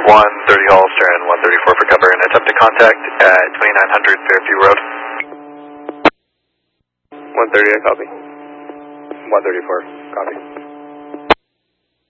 130 Hollister and 134 for cover and attempt to contact at 2900 Fairview Road. 130, I copy. 134, copy.